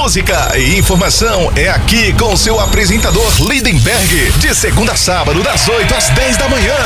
Música e informação é aqui com seu apresentador Lindenberg, de segunda a sábado, das 8 às 10 da manhã.